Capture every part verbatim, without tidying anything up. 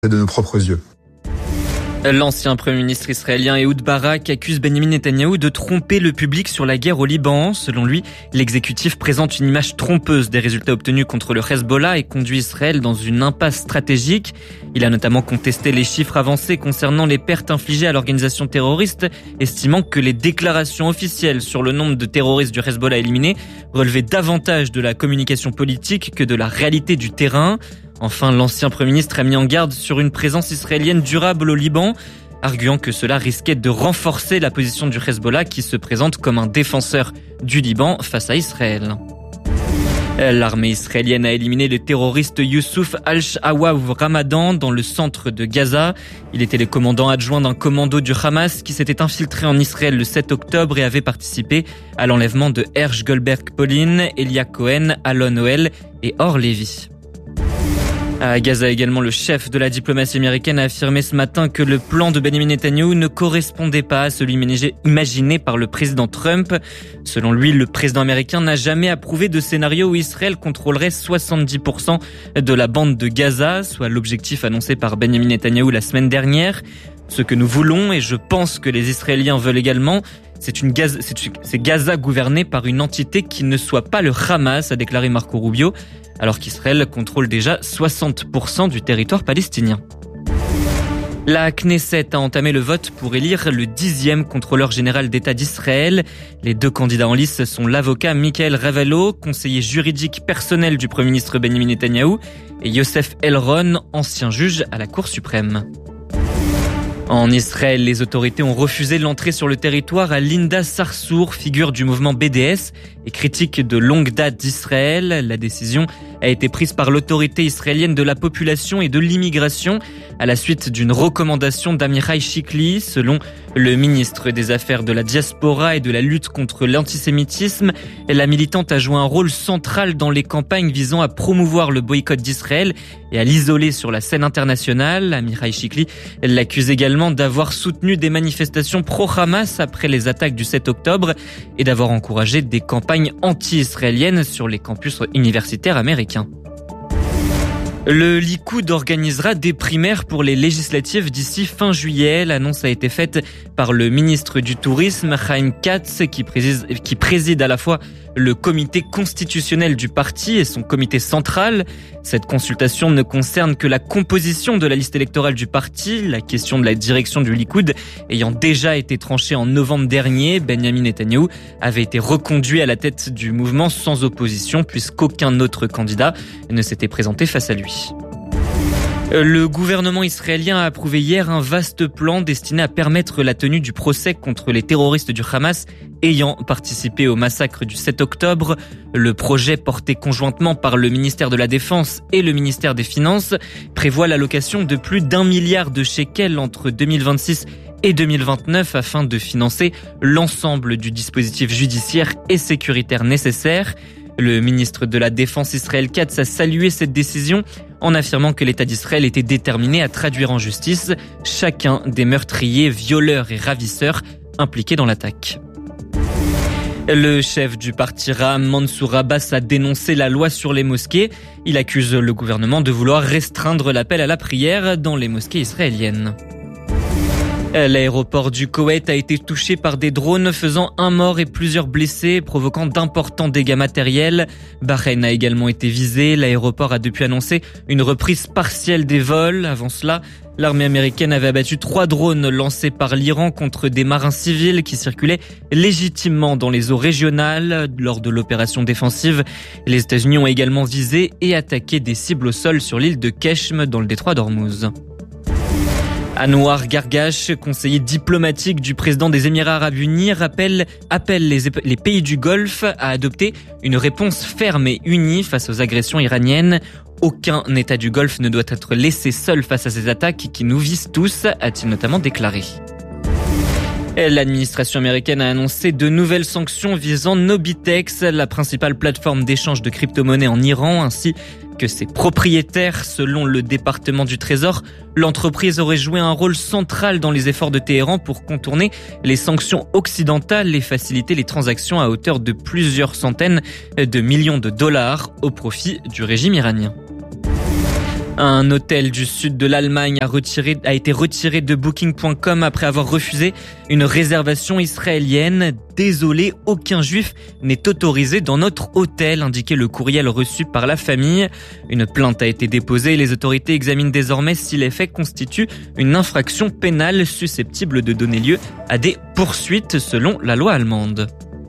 de nos propres yeux. L'ancien Premier ministre israélien Ehud Barak accuse Benjamin Netanyahou de tromper le public sur la guerre au Liban. Selon lui, l'exécutif présente une image trompeuse des résultats obtenus contre le Hezbollah et conduit Israël dans une impasse stratégique. Il a notamment contesté les chiffres avancés concernant les pertes infligées à l'organisation terroriste, estimant que les déclarations officielles sur le nombre de terroristes du Hezbollah éliminés relevaient davantage de la communication politique que de la réalité du terrain. Enfin, l'ancien Premier ministre a mis en garde sur une présence israélienne durable au Liban, arguant que cela risquait de renforcer la position du Hezbollah qui se présente comme un défenseur du Liban face à Israël. L'armée israélienne a éliminé le terroriste Youssouf Al-Shawa ou Ramadan dans le centre de Gaza. Il était le commandant adjoint d'un commando du Hamas qui s'était infiltré en Israël le sept octobre et avait participé à l'enlèvement de Hersh Goldberg-Polin, Elia Cohen, Alon Oel et Or Levy. À Gaza également, le chef de la diplomatie américaine a affirmé ce matin que le plan de Benjamin Netanyahou ne correspondait pas à celui imaginé par le président Trump. Selon lui, le président américain n'a jamais approuvé de scénario où Israël contrôlerait soixante-dix pour cent de la bande de Gaza, soit l'objectif annoncé par Benjamin Netanyahou la semaine dernière. Ce que nous voulons, et je pense que les Israéliens veulent également, c'est une Gaza, c'est, c'est Gaza gouvernée par une entité qui ne soit pas le Hamas, a déclaré Marco Rubio, alors qu'Israël contrôle déjà soixante pour cent du territoire palestinien. La Knesset a entamé le vote pour élire le dixième contrôleur général d'État d'Israël. Les deux candidats en lice sont l'avocat Michael Ravello, conseiller juridique personnel du Premier ministre Benjamin Netanyahou, et Yosef Elron, ancien juge à la Cour suprême. En Israël, les autorités ont refusé l'entrée sur le territoire à Linda Sarsour, figure du mouvement B D S et critique de longue date d'Israël. La décision a été prise par l'autorité israélienne de la population et de l'immigration à la suite d'une recommandation d'Amichai Shikli. Selon le ministre des Affaires de la Diaspora et de la lutte contre l'antisémitisme, la militante a joué un rôle central dans les campagnes visant à promouvoir le boycott d'Israël et à l'isoler sur la scène internationale. Amichai Shikli l'accuse également d'avoir soutenu des manifestations pro-Hamas après les attaques du sept octobre et d'avoir encouragé des campagnes anti-israéliennes sur les campus universitaires américains. Le Likoud organisera des primaires pour les législatives d'ici fin juillet. L'annonce a été faite par le ministre du Tourisme, Chaim Katz, qui préside, qui préside à la fois le comité constitutionnel du parti et son comité central. Cette consultation ne concerne que la composition de la liste électorale du parti, la question de la direction du Likoud ayant déjà été tranchée en novembre dernier. Benjamin Netanyahou avait été reconduit à la tête du mouvement sans opposition puisqu'aucun autre candidat ne s'était présenté face à lui. Le gouvernement israélien a approuvé hier un vaste plan destiné à permettre la tenue du procès contre les terroristes du Hamas ayant participé au massacre du sept octobre. Le projet, porté conjointement par le ministère de la Défense et le ministère des Finances, prévoit l'allocation de plus d'un milliard de shekels entre deux mille vingt-six et deux mille vingt-neuf afin de financer l'ensemble du dispositif judiciaire et sécuritaire nécessaire. Le ministre de la Défense Israël Katz a salué cette décision en affirmant que l'État d'Israël était déterminé à traduire en justice chacun des meurtriers, violeurs et ravisseurs impliqués dans l'attaque. Le chef du parti Ra'am, Mansour Abbas, a dénoncé la loi sur les mosquées. Il accuse le gouvernement de vouloir restreindre l'appel à la prière dans les mosquées israéliennes. L'aéroport du Koweït a été touché par des drones faisant un mort et plusieurs blessés, provoquant d'importants dégâts matériels. Bahreïn a également été visé. L'aéroport a depuis annoncé une reprise partielle des vols. Avant cela, l'armée américaine avait abattu trois drones lancés par l'Iran contre des marins civils qui circulaient légitimement dans les eaux régionales lors de l'opération défensive. Les États-Unis ont également visé et attaqué des cibles au sol sur l'île de Keshm dans le détroit d'Ormuz. Anouar Gargash, conseiller diplomatique du président des Émirats arabes unis, rappelle, appelle les, les pays du Golfe à adopter une réponse ferme et unie face aux agressions iraniennes. Aucun État du Golfe ne doit être laissé seul face à ces attaques qui nous visent tous, a-t-il notamment déclaré. L'administration américaine a annoncé de nouvelles sanctions visant Nobitex, la principale plateforme d'échange de crypto-monnaies en Iran, ainsi que ses propriétaires. Selon le département du Trésor, l'entreprise aurait joué un rôle central dans les efforts de Téhéran pour contourner les sanctions occidentales et faciliter les transactions à hauteur de plusieurs centaines de millions de dollars au profit du régime iranien. Un hôtel du sud de l'Allemagne a, retiré, a été retiré de booking point com après avoir refusé une réservation israélienne. Désolé, aucun juif n'est autorisé dans notre hôtel, indiquait le courriel reçu par la famille. Une plainte a été déposée et les autorités examinent désormais si les faits constituent une infraction pénale susceptible de donner lieu à des poursuites selon la loi allemande.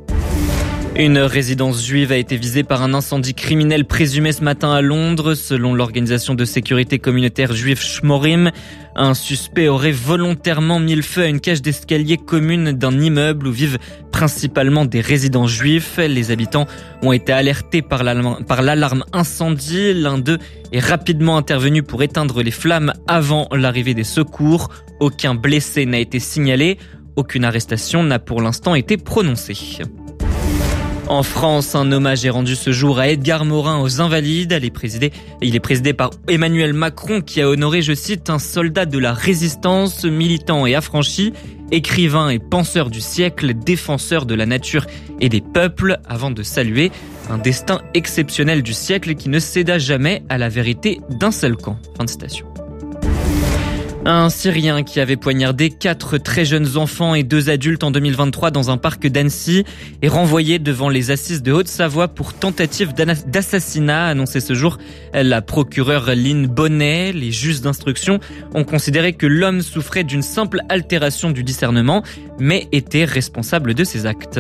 Une résidence juive a été visée par un incendie criminel présumé ce matin à Londres. Selon l'organisation de sécurité communautaire juive Shmorim, un suspect aurait volontairement mis le feu à une cage d'escalier commune d'un immeuble où vivent principalement des résidents juifs. Les habitants ont été alertés par l'alarme, par l'alarme incendie. L'un d'eux est rapidement intervenu pour éteindre les flammes avant l'arrivée des secours. Aucun blessé n'a été signalé. Aucune arrestation n'a pour l'instant été prononcée. En France, un hommage est rendu ce jour à Edgar Morin aux Invalides. Il est présidé, il est présidé par Emmanuel Macron qui a honoré, je cite, un soldat de la résistance, militant et affranchi, écrivain et penseur du siècle, défenseur de la nature et des peuples, avant de saluer un destin exceptionnel du siècle qui ne céda jamais à la vérité d'un seul camp. Fin de citation. Un Syrien qui avait poignardé quatre très jeunes enfants et deux adultes en deux mille vingt-trois dans un parc d'Annecy est renvoyé devant les assises de Haute-Savoie pour tentative d'assassinat, a annoncé ce jour la procureure Lynn Bonnet. Les juges d'instruction ont considéré que l'homme souffrait d'une simple altération du discernement, mais était responsable de ses actes.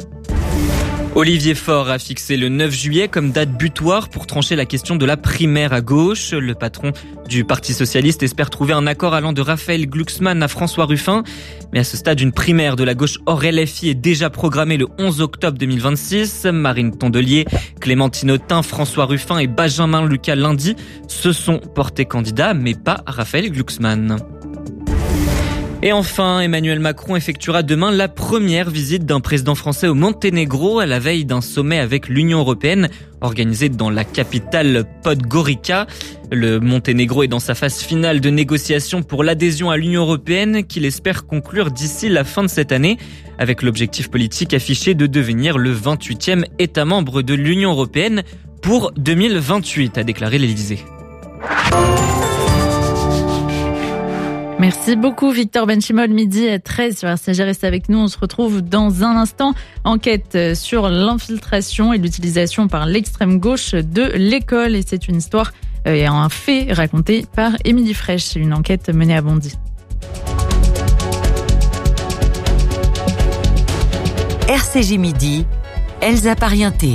Olivier Faure a fixé le neuf juillet comme date butoir pour trancher la question de la primaire à gauche. Le patron du Parti socialiste espère trouver un accord allant de Raphaël Glucksmann à François Ruffin. Mais à ce stade, une primaire de la gauche hors L F I est déjà programmée le onze octobre deux mille vingt-six. Marine Tondelier, Clémentine Autain, François Ruffin et Benjamin Lucas lundi se sont portés candidats, mais pas Raphaël Glucksmann. Et enfin, Emmanuel Macron effectuera demain la première visite d'un président français au Monténégro à la veille d'un sommet avec l'Union européenne organisé dans la capitale Podgorica. Le Monténégro est dans sa phase finale de négociation pour l'adhésion à l'Union européenne qu'il espère conclure d'ici la fin de cette année avec l'objectif politique affiché de devenir le vingt-huitième État membre de l'Union européenne pour deux mille vingt-huit, a déclaré l'Élysée. Merci beaucoup Victor Benchimol, midi treize sur R C G. Reste avec nous, on se retrouve dans un instant. Enquête sur l'infiltration et l'utilisation par l'extrême gauche de l'école. Et c'est une histoire et un fait raconté par Émilie Fraîche, une enquête menée à Bondy. R C G midi, Elsa Parienté.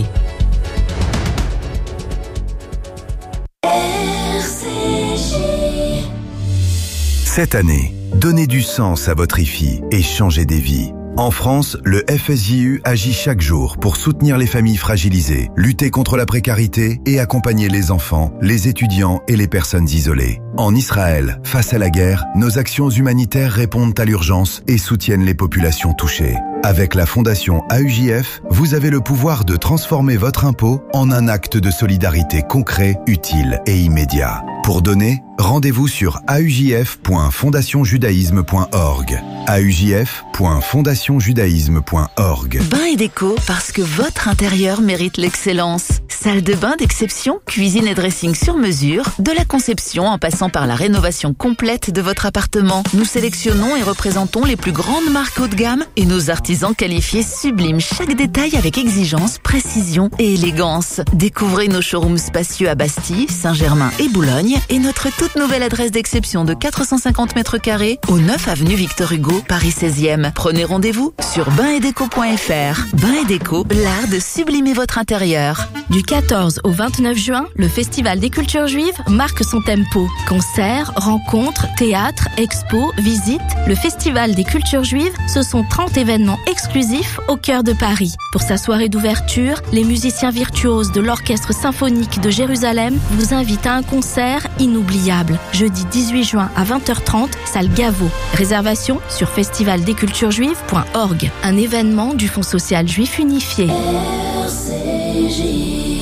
Cette année, donnez du sens à votre I F I et changez des vies. En France, le F S J U agit chaque jour pour soutenir les familles fragilisées, lutter contre la précarité et accompagner les enfants, les étudiants et les personnes isolées. En Israël, face à la guerre, nos actions humanitaires répondent à l'urgence et soutiennent les populations touchées. Avec la Fondation A U J F, vous avez le pouvoir de transformer votre impôt en un acte de solidarité concret, utile et immédiat. Pour donner, rendez-vous sur a u j f point fondation judaïsme point org. a u j f point fondation judaïsme point org. Bain et déco, parce que votre intérieur mérite l'excellence. Salle de bain d'exception, cuisine et dressing sur mesure, de la conception en passant par la rénovation complète de votre appartement. Nous sélectionnons et représentons les plus grandes marques haut de gamme et nos artisans qualifiés subliment chaque détail avec exigence, précision et élégance. Découvrez nos showrooms spacieux à Bastille, Saint-Germain et Boulogne et notre toute nouvelle adresse d'exception de quatre cent cinquante mètres carrés au neuf avenue Victor Hugo, Paris seizième. Prenez rendez-vous sur bain et déco point f r. Bain et déco, l'art de sublimer votre intérieur. Du quatorze au vingt-neuf juin, le Festival des cultures juives marque son tempo. Concerts, rencontres, théâtres, expos, visites. Le Festival des cultures juives, ce sont trente événements exclusifs au cœur de Paris. Pour sa soirée d'ouverture, les musiciens virtuoses de l'Orchestre symphonique de Jérusalem vous invitent à un concert inoubliable. Jeudi dix-huit juin à vingt heures trente, salle Gaveau. Réservation sur festival des cultures juives point org. Un événement du Fonds social juif unifié. R C J.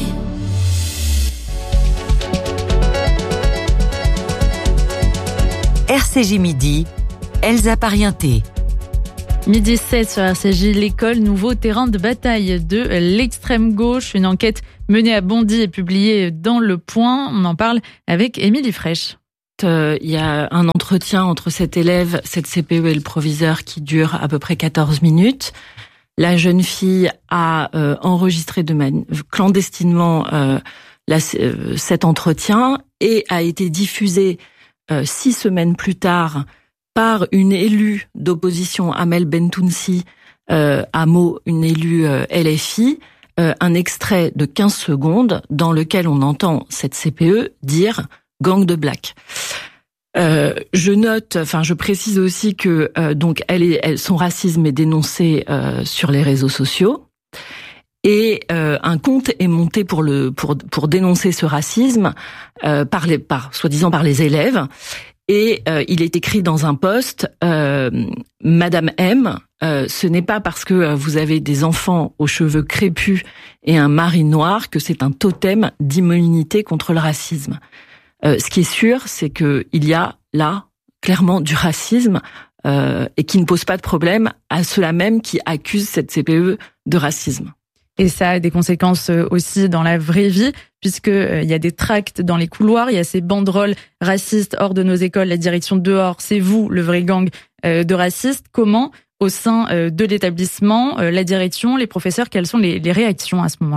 R C J midi, Elsa Parienté. Midi sept sur R C J, l'école, nouveau terrain de bataille de l'extrême gauche. Une enquête menée à Bondy et publiée dans Le Point. On en parle avec Émilie Fraîche. Euh, il y a un entretien entre cet élève, cette C P E et le proviseur qui dure à peu près quatorze minutes. La jeune fille a euh, enregistré de mani- clandestinement euh, la, euh, cet entretien et a été diffusé euh, six semaines plus tard par une élue d'opposition, Amel Bentounsi, euh, à Meaux, une élue euh, L F I, euh, un extrait de quinze secondes dans lequel on entend cette C P E dire « gang de black ». Euh, je note, enfin, je précise aussi que euh, donc elle est, elle, son racisme est dénoncé euh, sur les réseaux sociaux et euh, un compte est monté pour le pour pour dénoncer ce racisme euh, par les par soi-disant par les élèves et euh, il est écrit dans un post euh, Madame M, euh, ce n'est pas parce que vous avez des enfants aux cheveux crépus et un mari noir que c'est un totem d'immunité contre le racisme. Euh, ce qui est sûr, c'est que il y a là clairement du racisme euh, et qui ne pose pas de problème à ceux-là même qui accusent cette C P E de racisme. Et ça a des conséquences aussi dans la vraie vie, puisque euh, il y a des tracts dans les couloirs, il y a ces banderoles racistes hors de nos écoles, la direction dehors, c'est vous le vrai gang euh, de racistes. Comment, au sein euh, de l'établissement, euh, la direction, les professeurs, quelles sont les, les réactions à ce moment-là ?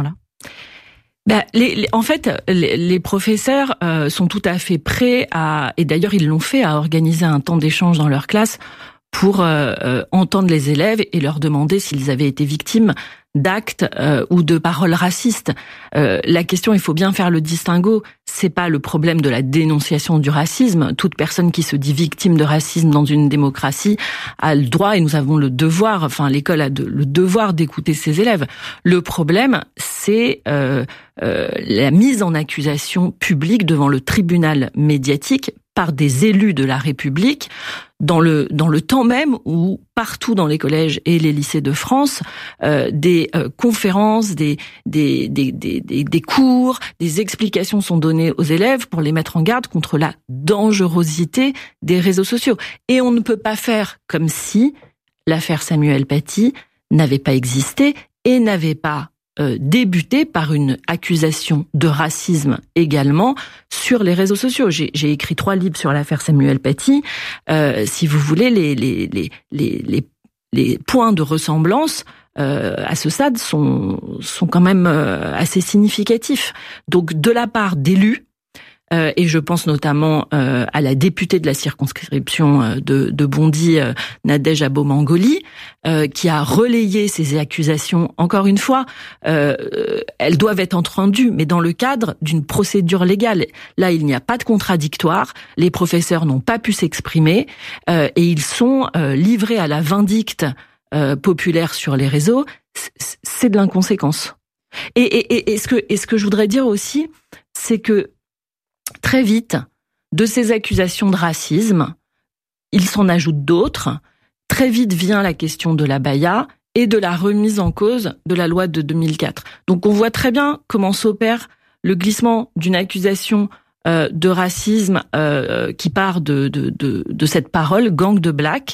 Ben, les, les, en fait, les, les professeurs euh, sont tout à fait prêts à, et d'ailleurs ils l'ont fait, à organiser un temps d'échange dans leur classe pour euh, euh, entendre les élèves et leur demander s'ils avaient été victimes d'actes euh, ou de paroles racistes. Euh, la question, il faut bien faire le distinguo, c'est pas le problème de la dénonciation du racisme. Toute personne qui se dit victime de racisme dans une démocratie a le droit, et nous avons le devoir, enfin l'école a de, le devoir d'écouter ses élèves. Le problème, c'est euh, euh, la mise en accusation publique devant le tribunal médiatique par des élus de la République dans le dans le temps même où partout dans les collèges et les lycées de France euh, des euh, conférences, des des, des des des des cours, des explications sont données aux élèves pour les mettre en garde contre la dangerosité des réseaux sociaux. Et on ne peut pas faire comme si l'affaire Samuel Paty n'avait pas existé et n'avait pas Euh, débuté par une accusation de racisme également sur les réseaux sociaux. J'ai, j'ai écrit trois livres sur l'affaire Samuel Paty. Euh, si vous voulez, les les les les les, les points de ressemblance euh, à ce stade sont sont quand même euh, assez significatifs. Donc, de la part d'élus. Euh, et je pense notamment euh, à la députée de la circonscription euh, de, de Bondy, euh, Nadège Abo-Mangoli, euh, qui a relayé ces accusations. Encore une fois, euh, elles doivent être entendues, mais dans le cadre d'une procédure légale. Là, il n'y a pas de contradictoire, les professeurs n'ont pas pu s'exprimer, euh, et ils sont euh, livrés à la vindicte euh, populaire sur les réseaux. C'est de l'inconséquence. Et, et, et, et, ce que, et ce que je voudrais dire aussi, c'est que très vite, de ces accusations de racisme, il s'en ajoute d'autres. Très vite vient la question de l'abaya et de la remise en cause de la loi de deux mille quatre. Donc on voit très bien comment s'opère le glissement d'une accusation euh, de racisme euh, qui part de, de, de, de cette parole, gang de black,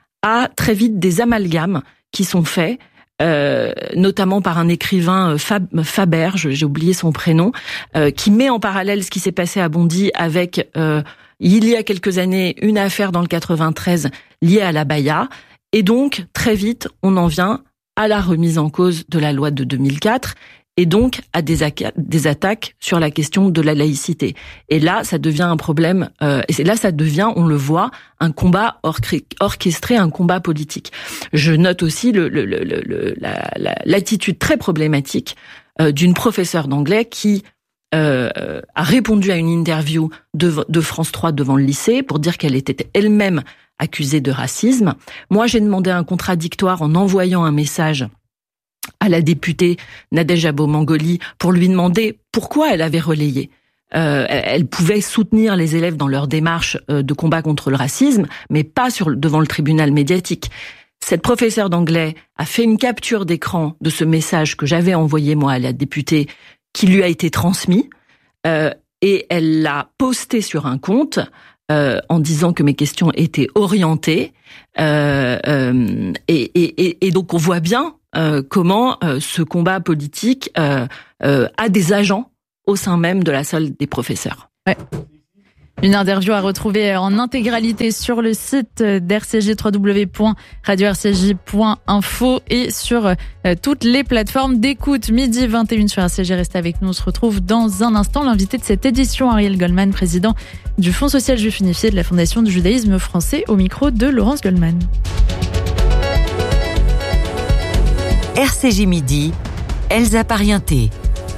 à très vite des amalgames qui sont faits, Euh, notamment par un écrivain Fab, Faber, j'ai oublié son prénom, euh, qui met en parallèle ce qui s'est passé à Bondy avec, euh, il y a quelques années, une affaire dans le quatre-vingt-treize liée à l'abaya. Et donc, très vite, on en vient à la remise en cause de la loi de deux mille quatre et donc à des, des attaques sur la question de la laïcité. Et là, ça devient un problème, euh, et là, ça devient, on le voit, un combat orchestré, un combat politique. Je note aussi le, le, le, le, la, la, l'attitude très problématique euh, d'une professeure d'anglais qui euh, a répondu à une interview de, de France trois devant le lycée pour dire qu'elle était elle-même accusée de racisme. Moi, j'ai demandé un contradictoire en envoyant un message à la députée Nadège Abo-Mangoli pour lui demander pourquoi elle avait relayé. Euh, elle pouvait soutenir les élèves dans leur démarche de combat contre le racisme, mais pas sur, devant le tribunal médiatique. Cette professeure d'anglais a fait une capture d'écran de ce message que j'avais envoyé moi à la députée, qui lui a été transmis, euh, et elle l'a posté sur un compte euh, en disant que mes questions étaient orientées. Euh, euh, et, et, et donc on voit bien euh, comment euh, ce combat politique euh, euh, a des agents au sein même de la salle des professeurs. Ouais. Une interview à retrouver en intégralité sur le site d'R C J, w w w point radio r c j point info, et sur toutes les plateformes d'écoute. Midi vingt et une sur R C J, restez avec nous. On se retrouve dans un instant. L'invité de cette édition, Ariel Goldman, président du Fonds social juif unifié de la Fondation du judaïsme français, au micro de Laurence Goldman. R C J Midi, Elsa Parienté.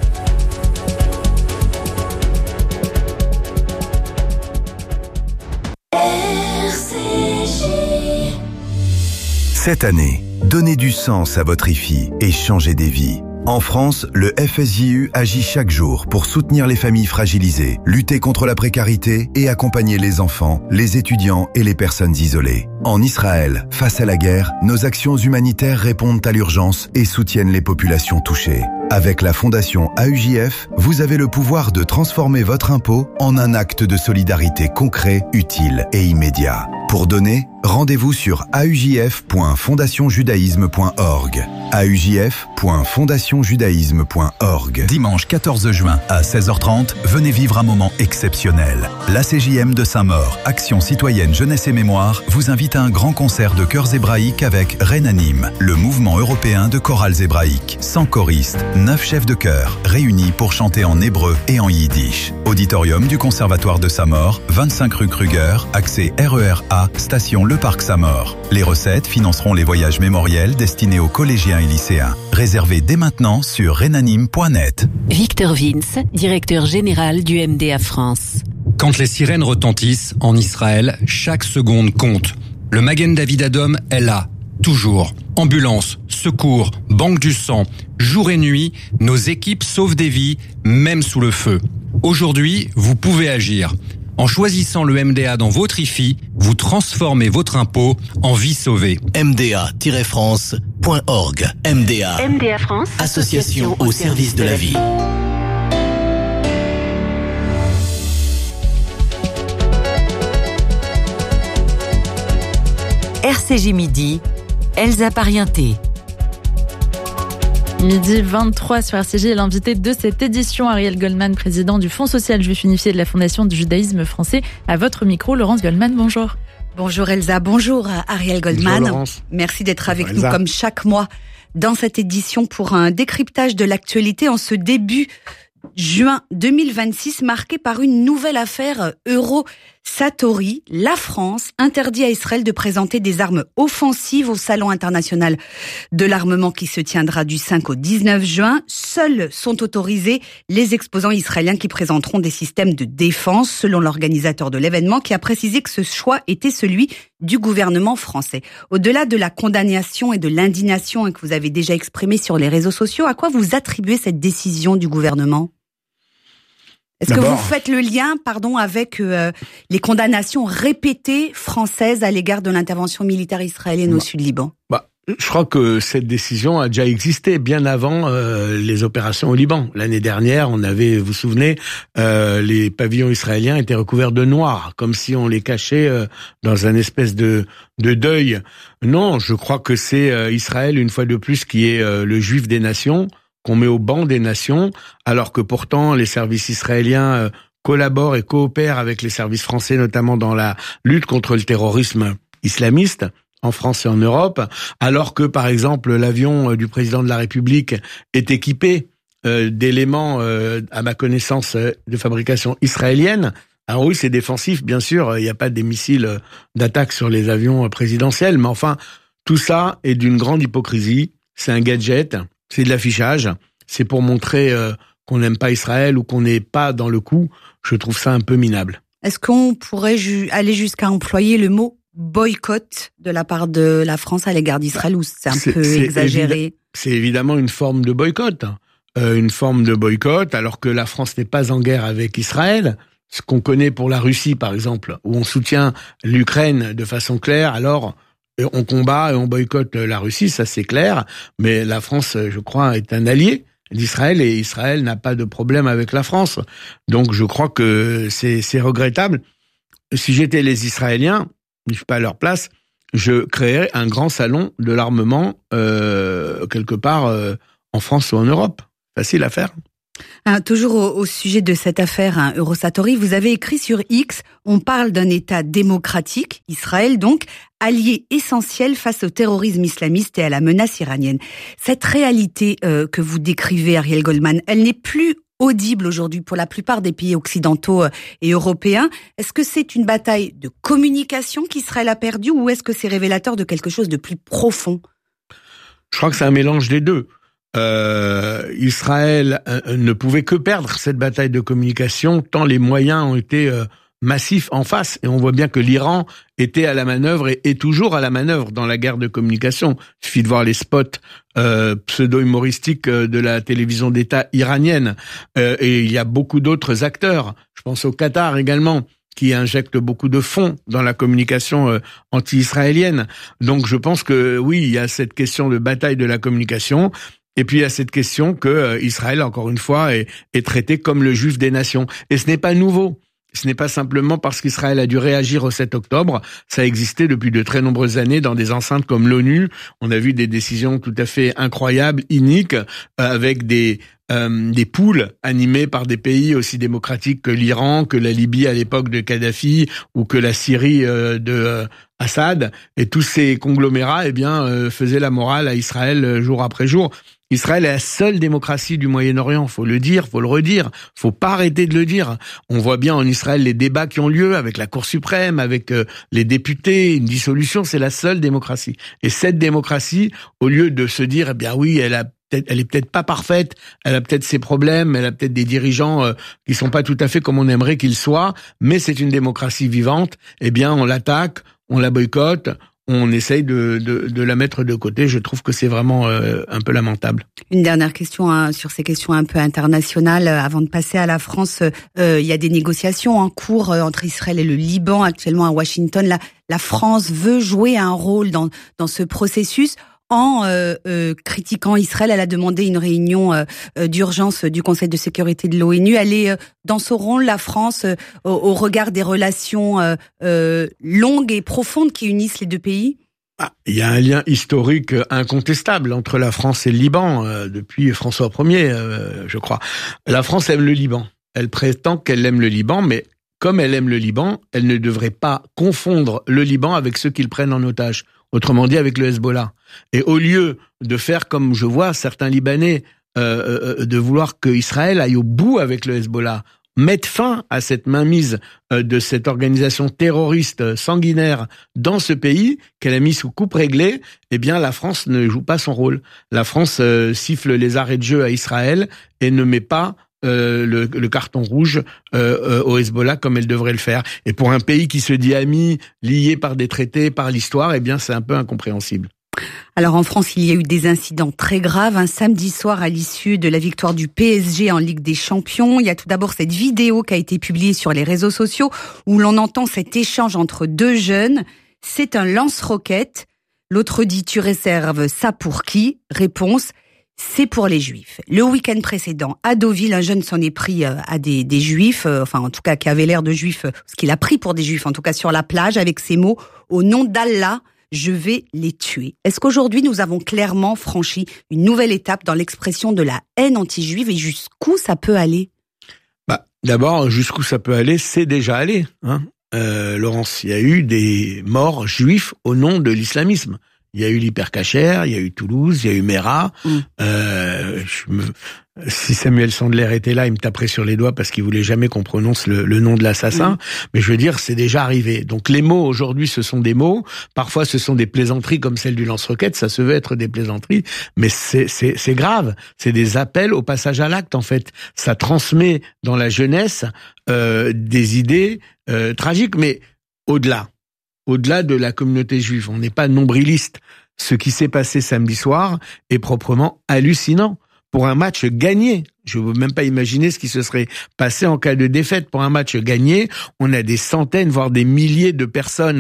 Cette année, donnez du sens à votre I F I et changez des vies. En France, le F S J U agit chaque jour pour soutenir les familles fragilisées, lutter contre la précarité et accompagner les enfants, les étudiants et les personnes isolées. En Israël, face à la guerre, nos actions humanitaires répondent à l'urgence et soutiennent les populations touchées. Avec la Fondation A U J F, vous avez le pouvoir de transformer votre impôt en un acte de solidarité concret, utile et immédiat. Pour donner, rendez-vous sur a u j f point fondation judaïsme point org. a u j f point fondation judaïsme point org. Dimanche quatorze juin à seize heures trente, venez vivre un moment exceptionnel. L'A C J M de Saint-Maur, Action citoyenne jeunesse et mémoire, vous invite à un grand concert de chœurs hébraïques avec Renanim, le mouvement européen de chorales hébraïques. cent choristes, neuf chefs de chœur, réunis pour chanter en hébreu et en yiddish. Auditorium du Conservatoire de Saint-Maur, vingt-cinq rue Kruger, accès R E R A, station Le Parc Saint-Maur. Les recettes financeront les voyages mémoriels destinés aux collégiens et lycéens. Réservez dès maintenant sur renanim point net. Victor Vince, directeur général du M D A France. Quand les sirènes retentissent en Israël, chaque seconde compte. Le Magen David Adom est là, toujours. Ambulance, secours, banque du sang, jour et nuit, nos équipes sauvent des vies, même sous le feu. Aujourd'hui, vous pouvez agir. En choisissant le M D A dans votre I F I, vous transformez votre impôt en vie sauvée. m d a tiret france point org. M D A. M D A France. Association au service de la vie. R C J Midi, Elsa Parienté. Midi vingt-trois sur R C J, et l'invité de cette édition, Ariel Goldman, président du Fonds social juif unifié de la Fondation du judaïsme français. À votre micro, Laurence Goldman, bonjour. Bonjour Elsa, bonjour Ariel Goldman. Bonjour Laurence. Merci d'être avec bonjour nous Elsa. comme chaque mois dans cette édition pour un décryptage de l'actualité en ce début juin deux mille vingt-six, marqué par une nouvelle affaire Euro-Satori. La France interdit à Israël de présenter des armes offensives au Salon international de l'armement qui se tiendra du cinq au dix-neuf juin. Seuls sont autorisés les exposants israéliens qui présenteront des systèmes de défense, selon l'organisateur de l'événement, qui a précisé que ce choix était celui du gouvernement français. Au-delà de la condamnation et de l'indignation que vous avez déjà exprimée sur les réseaux sociaux, à quoi vous attribuez cette décision du gouvernement ? Est-ce que vous faites le lien, pardon, avec euh, les condamnations répétées françaises à l'égard de l'intervention militaire israélienne bah, au Sud-Liban ? Bah, je crois que cette décision a déjà existé bien avant euh, les opérations au Liban. L'année dernière, on avait, vous vous souvenez, euh, les pavillons israéliens étaient recouverts de noir, comme si on les cachait euh, dans un espèce de, de deuil. Non, je crois que c'est euh, Israël, une fois de plus, qui est euh, le juif des nations, qu'on met au banc des nations, alors que pourtant les services israéliens euh, collaborent et coopèrent avec les services français, notamment dans la lutte contre le terrorisme islamiste, en France et en Europe, alors que, par exemple, l'avion du président de la République est équipé euh, d'éléments, euh, à ma connaissance, euh, de fabrication israélienne. Alors oui, c'est défensif, bien sûr, il n'y a pas des missiles d'attaque sur les avions présidentiels, mais enfin, tout ça est d'une grande hypocrisie, c'est un gadget, c'est de l'affichage, c'est pour montrer euh, qu'on n'aime pas Israël ou qu'on n'est pas dans le coup. Je trouve ça un peu minable. Est-ce qu'on pourrait ju- aller jusqu'à employer le mot boycott de la part de la France à l'égard d'Israël, ou c'est un c'est, peu c'est exagéré ? évi- C'est évidemment une forme de boycott. Euh, une forme de boycott, alors que la France n'est pas en guerre avec Israël. Ce qu'on connaît pour la Russie, par exemple, où on soutient l'Ukraine de façon claire, alors on combat et on boycotte la Russie, ça c'est clair, mais la France, je crois, est un allié d'Israël et Israël n'a pas de problème avec la France. Donc je crois que c'est, c'est regrettable. si j'étais les Israéliens, je suis pas à leur place, je créerais un grand salon de l'armement euh, quelque part euh, en France ou en Europe. Facile à faire. Hein, toujours au, au sujet de cette affaire hein, Eurosatori, vous avez écrit sur X, on parle d'un État démocratique, Israël donc, allié essentiel face au terrorisme islamiste et à la menace iranienne. Cette réalité euh, que vous décrivez, Ariel Goldman, elle n'est plus audible aujourd'hui pour la plupart des pays occidentaux et européens. Est-ce que c'est une bataille de communication qu'Israël a perdue ou est-ce que c'est révélateur de quelque chose de plus profond ? Je crois que c'est un mélange des deux. Euh, Israël euh, ne pouvait que perdre cette bataille de communication tant les moyens ont été euh, massifs en face. Et on voit bien que l'Iran était à la manœuvre et est toujours à la manœuvre dans la guerre de communication. Il suffit de voir les spots euh, pseudo-humoristiques de la télévision d'État iranienne. Euh, et il y a beaucoup d'autres acteurs. Je pense au Qatar également, qui injecte beaucoup de fonds dans la communication euh, anti-israélienne. Donc je pense que oui, il y a cette question de bataille de la communication. Et puis il y a cette question que euh, Israël, encore une fois, est, est traité comme le juif des nations. Et ce n'est pas nouveau. Ce n'est pas simplement parce qu'Israël a dû réagir au sept octobre. Ça a existé depuis de très nombreuses années dans des enceintes comme l'ONU. On a vu des décisions tout à fait incroyables, iniques, euh, avec des euh, des poules animées par des pays aussi démocratiques que l'Iran, que la Libye à l'époque de Kadhafi ou que la Syrie euh, de euh, Assad. Et tous ces conglomérats, eh bien, euh, faisaient la morale à Israël euh, jour après jour. Israël est la seule démocratie du Moyen-Orient, faut le dire, faut le redire, faut pas arrêter de le dire. On voit bien en Israël les débats qui ont lieu avec la Cour suprême, avec euh, les députés, une dissolution, c'est la seule démocratie. Et cette démocratie, au lieu de se dire, eh bien oui, elle a peut-être, elle est peut-être pas parfaite, elle a peut-être ses problèmes, elle a peut-être des dirigeants euh, qui sont pas tout à fait comme on aimerait qu'ils soient, mais c'est une démocratie vivante, eh bien on l'attaque, on la boycotte, on essaye de, de, de la mettre de côté. Je trouve que c'est vraiment euh, un peu lamentable. Une dernière question hein, sur ces questions un peu internationales. Avant de passer à la France, euh, il y a des négociations en cours euh, entre Israël et le Liban actuellement à Washington. La, la France veut jouer un rôle dans, dans ce processus. En euh, euh, critiquant Israël, elle a demandé une réunion euh, d'urgence du Conseil de sécurité de l'ONU. Elle est euh, dans ce rôle, la France, euh, au, au regard des relations euh, euh, longues et profondes qui unissent les deux pays ? Ah, il y a un lien historique incontestable entre la France et le Liban, euh, depuis François Ier, euh, je crois. La France aime le Liban. Elle prétend qu'elle aime le Liban, mais comme elle aime le Liban, elle ne devrait pas confondre le Liban avec ceux qu'ils prennent en otage. Autrement dit, avec le Hezbollah. Et au lieu de faire comme je vois certains Libanais, euh, euh, de vouloir que Israël aille au bout avec le Hezbollah, mettre fin à cette mainmise euh, de cette organisation terroriste sanguinaire dans ce pays, qu'elle a mis sous coupe réglée, eh bien la France ne joue pas son rôle. La France euh, siffle les arrêts de jeu à Israël et ne met pas Euh, le, le carton rouge euh, euh, au Hezbollah comme elle devrait le faire. Et pour un pays qui se dit ami, lié par des traités, par l'histoire, eh bien c'est un peu incompréhensible. Alors en France, il y a eu des incidents très graves. Un samedi soir, à l'issue de la victoire du P S G en Ligue des Champions, il y a tout d'abord cette vidéo qui a été publiée sur les réseaux sociaux où l'on entend cet échange entre deux jeunes. C'est un lance-roquette. L'autre dit « Tu réserves ça pour qui ?» Réponse « C'est pour les Juifs. » Le week-end précédent, à Deauville, un jeune s'en est pris à des, des Juifs, enfin en tout cas qui avait l'air de Juifs, ce qu'il a pris pour des Juifs, en tout cas sur la plage, avec ces mots « Au nom d'Allah, je vais les tuer ». Est-ce qu'aujourd'hui nous avons clairement franchi une nouvelle étape dans l'expression de la haine anti-juive et jusqu'où ça peut aller ? Bah, d'abord, jusqu'où ça peut aller, c'est déjà allé. Hein euh, Laurence, il y a eu des morts juifs au nom de l'islamisme. Il y a eu l'hypercachère, il y a eu Toulouse, il y a eu Mera. Mm. Euh, je me... Si Samuel Sandler était là, il me taperait sur les doigts parce qu'il voulait jamais qu'on prononce le, le nom de l'assassin. Mm. Mais je veux dire, c'est déjà arrivé. Donc les mots aujourd'hui, ce sont des mots. Parfois, ce sont des plaisanteries comme celle du lance-roquette. Ça se veut être des plaisanteries, mais c'est c'est c'est grave. C'est des appels au passage à l'acte en fait. Ça transmet dans la jeunesse euh, des idées euh, tragiques, mais au-delà. Au-delà de la communauté juive, on n'est pas nombriliste. Ce qui s'est passé samedi soir est proprement hallucinant. Pour un match gagné, je ne veux même pas imaginer ce qui se serait passé en cas de défaite. Pour un match gagné, on a des centaines, voire des milliers de personnes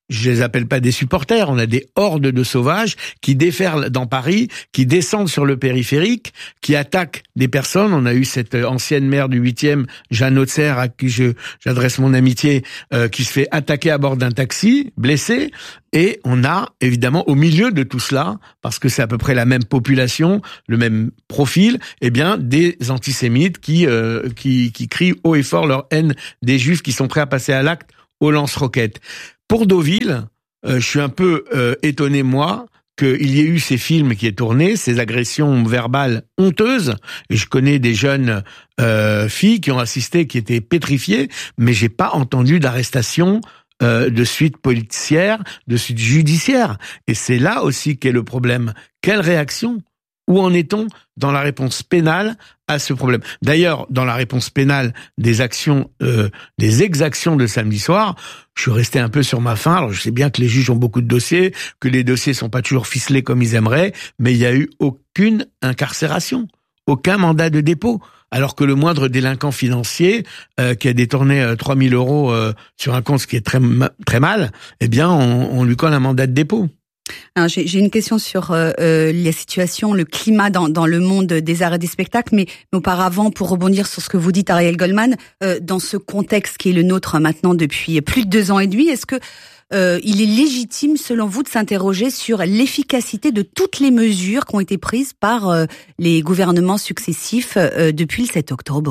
je les appelle pas des supporters, on a des hordes de sauvages qui déferlent dans Paris, qui descendent sur le périphérique, qui attaquent des personnes. On a eu cette ancienne maire du huitième, Jeanne Hautzer, à qui je, j'adresse mon amitié, euh, qui se fait attaquer à bord d'un taxi, blessée. Et on a, évidemment, au milieu de tout cela, parce que c'est à peu près la même population, le même profil, eh bien, des antisémites qui, euh, qui, qui crient haut et fort leur haine des Juifs, qui sont prêts à passer à l'acte au lance-roquettes. Pour Deauville, euh, je suis un peu euh, étonné, moi, qu'il y ait eu ces films qui aient tourné, ces agressions verbales honteuses. Et je connais des jeunes euh, filles qui ont assisté, qui étaient pétrifiées, mais j'ai pas entendu d'arrestation euh, de suite policière, de suite judiciaire. Et c'est là aussi qu'est le problème. Quelle réaction ? Où en est-on dans la réponse pénale à ce problème? D'ailleurs, dans la réponse pénale des actions, euh, des exactions de samedi soir, je suis resté un peu sur ma faim. Alors, je sais bien que les juges ont beaucoup de dossiers, que les dossiers sont pas toujours ficelés comme ils aimeraient, mais il y a eu aucune incarcération, aucun mandat de dépôt. Alors que le moindre délinquant financier euh, qui a détourné euh, trois mille euros euh, sur un compte, ce qui est très très mal, eh bien, on, on lui colle un mandat de dépôt. Alors, j'ai, j'ai une question sur euh, euh, la situation, le climat dans, dans le monde des arts et des spectacles, mais, mais auparavant, pour rebondir sur ce que vous dites, Ariel Goldman, euh, dans ce contexte qui est le nôtre maintenant depuis plus de deux ans et demi, est-ce que euh, il est légitime, selon vous, de s'interroger sur l'efficacité de toutes les mesures qui ont été prises par euh, les gouvernements successifs euh, depuis le sept octobre ?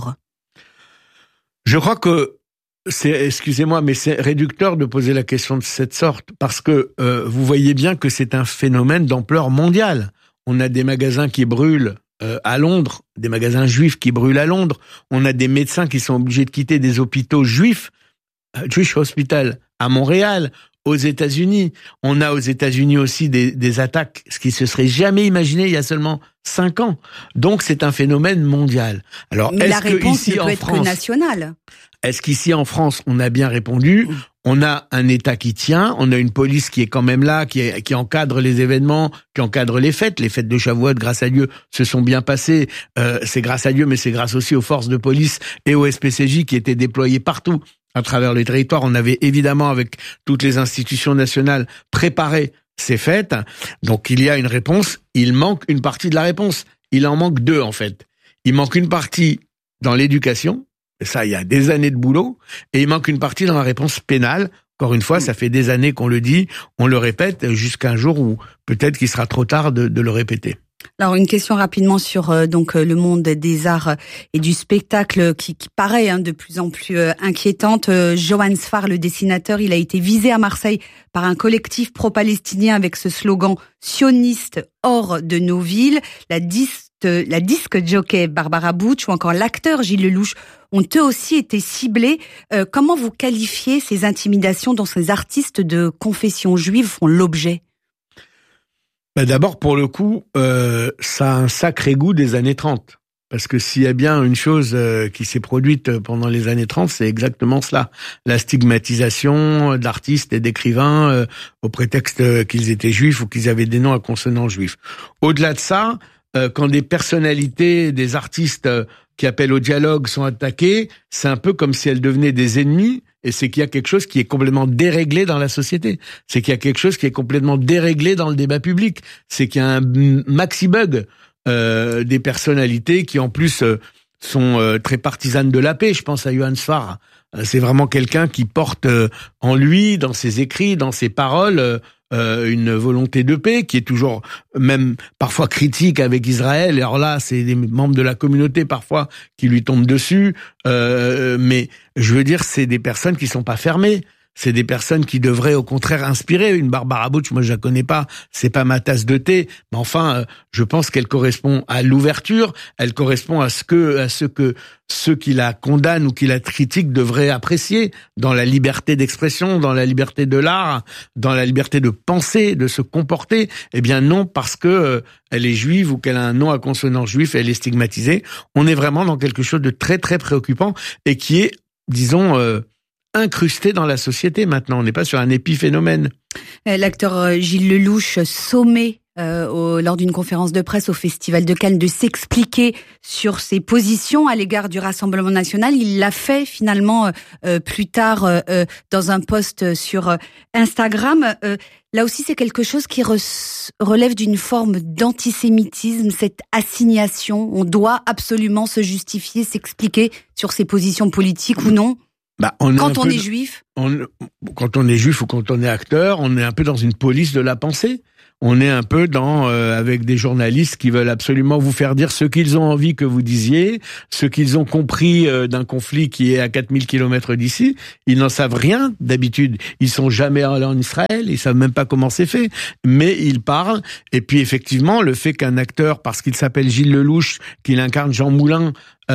Je crois que c'est, excusez-moi, mais c'est réducteur de poser la question de cette sorte, parce que euh, vous voyez bien que c'est un phénomène d'ampleur mondiale. On a des magasins qui brûlent euh, à Londres, des magasins juifs qui brûlent à Londres. On a des médecins qui sont obligés de quitter des hôpitaux juifs, euh, Jewish Hospital à Montréal, aux États-Unis. On a aux États-Unis aussi des, des attaques, ce qui se serait jamais imaginé il y a seulement cinq ans. Donc c'est un phénomène mondial. Alors, mais est-ce la réponse que ici ne peut en être France, que nationale. Est-ce qu'ici en France, on a bien répondu ? On a un État qui tient, on a une police qui est quand même là, qui, est, qui encadre les événements, qui encadre les fêtes. Les fêtes de Shavuot, grâce à Dieu, se sont bien passées. Euh, c'est grâce à Dieu, mais c'est grâce aussi aux forces de police et au S P C J qui étaient déployés partout à travers le territoire. On avait évidemment, avec toutes les institutions nationales, préparé ces fêtes. Donc il y a une réponse, il manque une partie de la réponse. Il en manque deux, en fait. Il manque une partie dans l'éducation. Ça, il y a des années de boulot, et il manque une partie dans la réponse pénale. Encore une fois, ça fait des années qu'on le dit, on le répète, jusqu'à un jour où peut-être qu'il sera trop tard de, de le répéter. Alors une question rapidement sur euh, donc euh, le monde des arts et du spectacle qui, qui paraît hein, de plus en plus euh, inquiétante. Euh, Johan Sfar, le dessinateur, il a été visé à Marseille par un collectif pro-palestinien avec ce slogan sioniste hors de nos villes. La disque la disque jockey Barbara Butch ou encore l'acteur Gilles Lelouch ont eux aussi été ciblés. Euh, comment vous qualifiez ces intimidations dont ces artistes de confession juive font l'objet ? Ben d'abord, pour le coup, euh, ça a un sacré goût des années trente. Parce que s'il y a bien une chose euh, qui s'est produite pendant les années trente, c'est exactement cela. La stigmatisation d'artistes et d'écrivains euh, au prétexte qu'ils étaient juifs ou qu'ils avaient des noms à consonance juifs. Au-delà de ça, euh, quand des personnalités, des artistes euh, qui appellent au dialogue sont attaqués, c'est un peu comme si elles devenaient des ennemis. Et c'est qu'il y a quelque chose qui est complètement déréglé dans la société. C'est qu'il y a quelque chose qui est complètement déréglé dans le débat public. C'est qu'il y a un maxi-bug euh, des personnalités qui, en plus, euh, sont euh, très partisanes de la paix. Je pense à Johan Sfar. Euh, c'est vraiment quelqu'un qui porte euh, en lui, dans ses écrits, dans ses paroles, euh, euh, une volonté de paix, qui est toujours même parfois critique avec Israël. Et alors là, c'est des membres de la communauté parfois qui lui tombent dessus. Euh, mais je veux dire, c'est des personnes qui sont pas fermées. C'est des personnes qui devraient au contraire inspirer. Une Barbara Butch, moi je la connais pas, c'est pas ma tasse de thé, mais enfin, euh, je pense qu'elle correspond à l'ouverture, elle correspond à ce que, à ce que ceux qui la condamnent ou qui la critiquent devraient apprécier dans la liberté d'expression, dans la liberté de l'art, dans la liberté de penser, de se comporter. Eh bien non, parce que euh, elle est juive ou qu'elle a un nom à consonance juif, elle est stigmatisée. On est vraiment dans quelque chose de très très préoccupant et qui est, disons, euh, incrusté dans la société maintenant. On n'est pas sur un épiphénomène. L'acteur Gilles Lelouch, sommé euh, au, lors d'une conférence de presse au Festival de Cannes de s'expliquer sur ses positions à l'égard du Rassemblement national. Il l'a fait finalement euh, plus tard euh, dans un post sur Instagram. Euh, là aussi, c'est quelque chose qui re- relève d'une forme d'antisémitisme, cette assignation. On doit absolument se justifier, s'expliquer sur ses positions politiques ou non. Bah, on quand est on peu, est juif on, Quand on est juif ou quand on est acteur, on est un peu dans une police de la pensée. On est un peu dans euh, avec des journalistes qui veulent absolument vous faire dire ce qu'ils ont envie que vous disiez, ce qu'ils ont compris euh, d'un conflit qui est à quatre mille kilomètres d'ici. Ils n'en savent rien d'habitude. Ils sont jamais allés en Israël, ils savent même pas comment c'est fait. Mais ils parlent. Et puis effectivement, le fait qu'un acteur, parce qu'il s'appelle Gilles Lelouch, qu'il incarne Jean Moulin,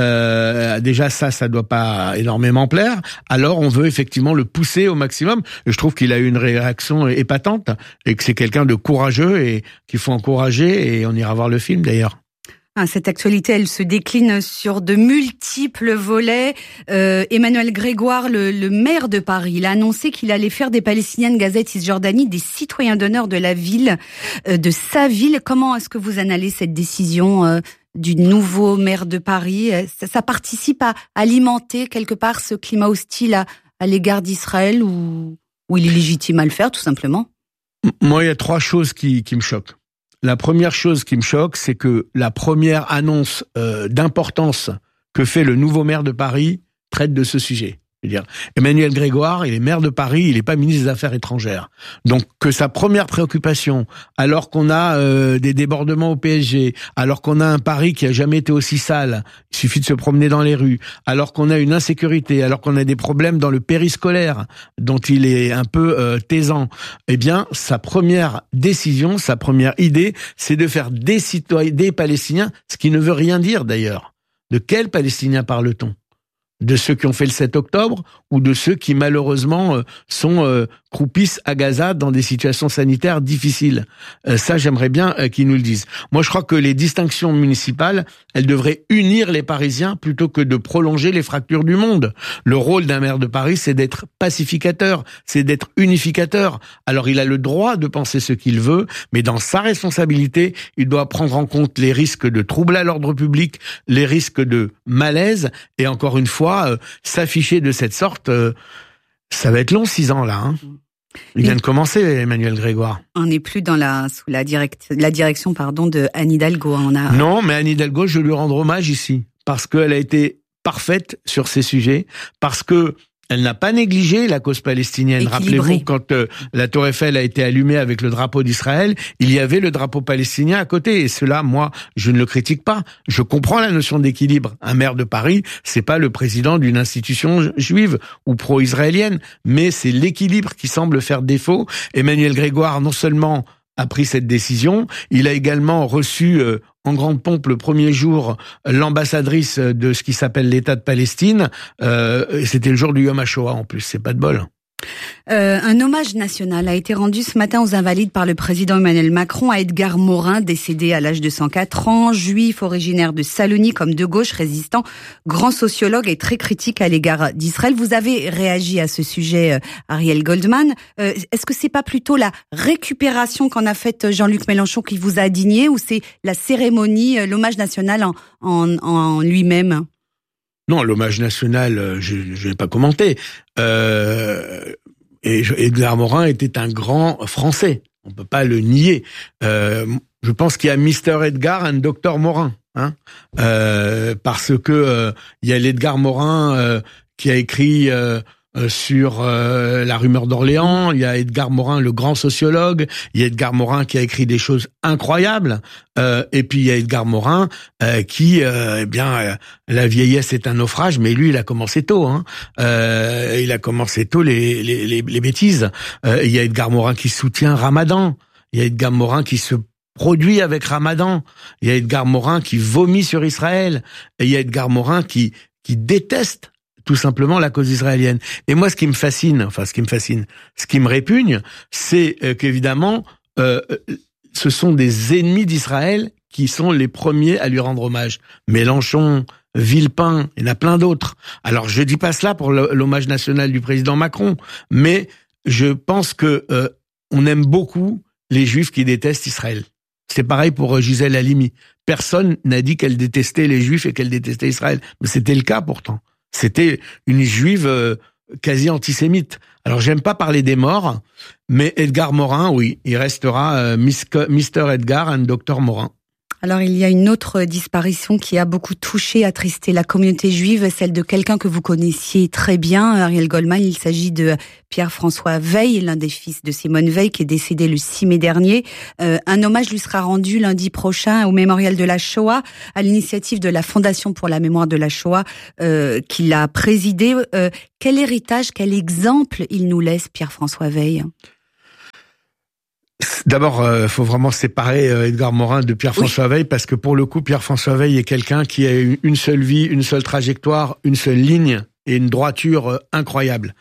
Euh, déjà ça, ça doit pas énormément plaire. Alors on veut effectivement le pousser au maximum. Je trouve qu'il a eu une réaction épatante et que c'est quelqu'un de courageux et qu'il faut encourager. Et on ira voir le film d'ailleurs. Ah, cette actualité, elle se décline sur de multiples volets. Euh, Emmanuel Grégoire, le, le maire de Paris, il a annoncé qu'il allait faire des Palestiniens de Gaza et Cisjordanie des citoyens d'honneur de la ville, euh, de sa ville. Comment est-ce que vous analysez cette décision euh, du nouveau maire de Paris? Ça, ça participe à alimenter quelque part ce climat hostile à, à l'égard d'Israël ou, ou il est légitime à le faire tout simplement? Moi, il y a trois choses qui, qui me choquent. La première chose qui me choque, c'est que la première annonce euh, d'importance que fait le nouveau maire de Paris traite de ce sujet. Je veux dire, Emmanuel Grégoire, il est maire de Paris, il n'est pas ministre des Affaires étrangères. Donc que sa première préoccupation, alors qu'on a euh, des débordements au P S G, alors qu'on a un Paris qui a jamais été aussi sale, il suffit de se promener dans les rues, alors qu'on a une insécurité, alors qu'on a des problèmes dans le périscolaire, dont il est un peu euh, taisant, eh bien, sa première décision, sa première idée, c'est de faire des citoyens, des Palestiniens, ce qui ne veut rien dire d'ailleurs. De quels Palestiniens parle-t-on ? De ceux qui ont fait le sept octobre ou de ceux qui malheureusement euh, sont euh, croupissent à Gaza dans des situations sanitaires difficiles. Euh, ça, j'aimerais bien euh, qu'ils nous le disent. Moi, je crois que les distinctions municipales, elles devraient unir les Parisiens plutôt que de prolonger les fractures du monde. Le rôle d'un maire de Paris, c'est d'être pacificateur, c'est d'être unificateur. Alors, il a le droit de penser ce qu'il veut, mais dans sa responsabilité, il doit prendre en compte les risques de troubles à l'ordre public, les risques de malaise, et encore une fois, Euh, s'afficher de cette sorte, euh, ça va être long, six ans là. Hein. Il vient de commencer, Emmanuel Grégoire. On n'est plus dans la sous la, direct, la direction pardon de Anne Hidalgo. On a... Non, mais Anne Hidalgo, je lui rends hommage ici parce qu'elle a été parfaite sur ces sujets, parce que elle n'a pas négligé la cause palestinienne. Équilibré. Rappelez-vous, quand euh, la Tour Eiffel a été allumée avec le drapeau d'Israël, il y avait le drapeau palestinien à côté. Et cela, moi, je ne le critique pas. Je comprends la notion d'équilibre. Un maire de Paris, c'est pas le président d'une institution juive ou pro-israélienne, mais c'est l'équilibre qui semble faire défaut. Emmanuel Grégoire, non seulement a pris cette décision, il a également reçu euh, en grande pompe le premier jour l'ambassadrice de ce qui s'appelle l'État de Palestine. Euh, c'était le jour du Yom HaShoah en plus, c'est pas de bol. Euh, un hommage national a été rendu ce matin aux Invalides par le président Emmanuel Macron à Edgar Morin, décédé à l'âge de cent quatre ans, juif originaire de Salonique, comme de gauche, résistant, grand sociologue et très critique à l'égard d'Israël. Vous avez réagi à ce sujet, euh, Ariel Goldman. Euh, est-ce que c'est pas plutôt la récupération qu'en a faite Jean-Luc Mélenchon qui vous a indigné, ou c'est la cérémonie, euh, l'hommage national en, en, en lui-même ? Non, l'hommage national, je ne vais pas commenter. Euh, et Edgar Morin était un grand Français. On peut pas le nier. Euh, je pense qu'il y a Mister Edgar et Docteur Morin, hein, euh, parce que euh, il y a l'Edgar Morin euh, qui a écrit euh, sur euh, la rumeur d'Orléans, il y a Edgar Morin, le grand sociologue, il y a Edgar Morin qui a écrit des choses incroyables, euh, et puis il y a Edgar Morin euh, qui, euh, eh bien, euh, la vieillesse est un naufrage, mais lui, il a commencé tôt, hein. Euh, il a commencé tôt les les les, les bêtises. Euh, il y a Edgar Morin qui soutient Ramadan, il y a Edgar Morin qui se produit avec Ramadan, il y a Edgar Morin qui vomit sur Israël, et il y a Edgar Morin qui qui déteste tout simplement la cause israélienne. Et moi, ce qui me fascine, enfin, ce qui me fascine, ce qui me répugne, c'est euh, qu'évidemment, euh, ce sont des ennemis d'Israël qui sont les premiers à lui rendre hommage. Mélenchon, Villepin, il y en a plein d'autres. Alors, je dis pas cela pour l'hommage national du président Macron, mais je pense que euh, on aime beaucoup les Juifs qui détestent Israël. C'est pareil pour Gisèle Halimi. Personne n'a dit qu'elle détestait les Juifs et qu'elle détestait Israël. Mais c'était le cas pourtant. C'était une Juive euh, quasi antisémite. Alors j'aime pas parler des morts, mais Edgar Morin, oui, il restera euh, mister Edgar and docteur Morin. Alors il y a une autre disparition qui a beaucoup touché, attristé la communauté juive, celle de quelqu'un que vous connaissiez très bien, Ariel Goldman. Il s'agit de Pierre-François Veil, l'un des fils de Simone Veil, qui est décédé le six mai dernier. Euh, un hommage lui sera rendu lundi prochain au mémorial de la Shoah, à l'initiative de la Fondation pour la mémoire de la Shoah, euh, qu'il a présidé. Euh, quel héritage, quel exemple il nous laisse, Pierre-François Veil ? D'abord, il euh, faut vraiment séparer euh, Edgar Morin de Pierre-François oui. Veil, parce que pour le coup, Pierre-François Veil est quelqu'un qui a eu une seule vie, une seule trajectoire, une seule ligne et une droiture euh, incroyable.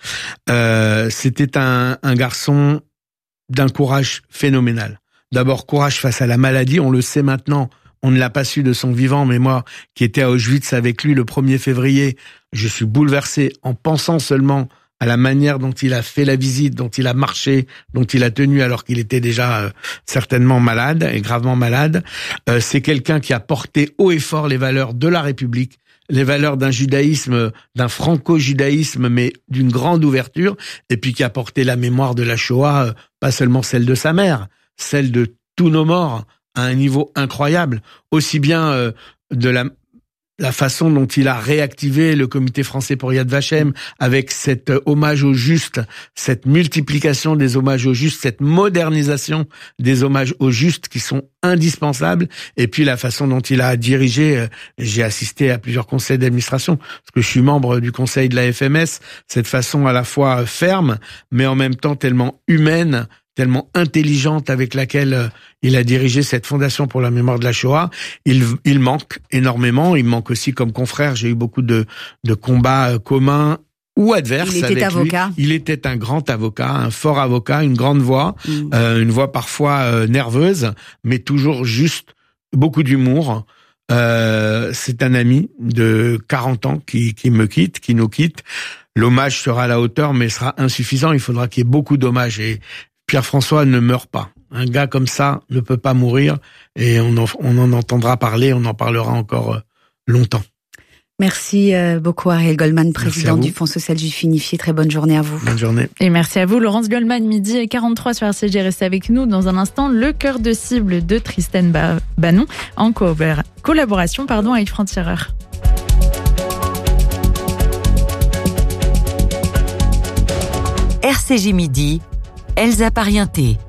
Euh, c'était un, un garçon d'un courage phénoménal. D'abord, courage face à la maladie, on le sait maintenant, on ne l'a pas su de son vivant, mais moi, qui étais à Auschwitz avec lui le premier février, je suis bouleversé en pensant seulement à la manière dont il a fait la visite, dont il a marché, dont il a tenu alors qu'il était déjà euh, certainement malade et gravement malade. Euh, c'est quelqu'un qui a porté haut et fort les valeurs de la République, les valeurs d'un judaïsme, d'un franco-judaïsme, mais d'une grande ouverture, et puis qui a porté la mémoire de la Shoah, euh, pas seulement celle de sa mère, celle de tous nos morts, à un niveau incroyable, aussi bien euh, de la la façon dont il a réactivé le comité français pour Yad Vashem avec cet hommage au juste, cette multiplication des hommages au juste, cette modernisation des hommages au juste qui sont indispensables, et puis la façon dont il a dirigé, j'ai assisté à plusieurs conseils d'administration, parce que je suis membre du conseil de la F M S, cette façon à la fois ferme, mais en même temps tellement humaine, tellement intelligente avec laquelle il a dirigé cette fondation pour la mémoire de la Shoah. Il, il manque énormément. Il manque aussi comme confrère. J'ai eu beaucoup de, de combats communs ou adverses il était avec avocat. lui. Il était un grand avocat, un fort avocat, une grande voix, mmh. euh, une voix parfois euh, nerveuse, mais toujours juste, beaucoup d'humour. Euh, c'est un ami de quarante ans qui, qui me quitte, qui nous quitte. L'hommage sera à la hauteur, mais sera insuffisant. Il faudra qu'il y ait beaucoup d'hommages. Et Pierre-François ne meurt pas. Un gars comme ça ne peut pas mourir, et on en, on en entendra parler, on en parlera encore longtemps. Merci beaucoup Ariel Goldman, président du Fonds social juif unifié. Très bonne journée à vous. Bonne journée. Et merci à vous Laurence Goldman, midi quarante-trois sur R C J. Restez avec nous dans un instant. Le cœur de cible de Tristan Banon en collaboration pardon, avec Franc-Tireur. R C J midi, Elsa Parienté.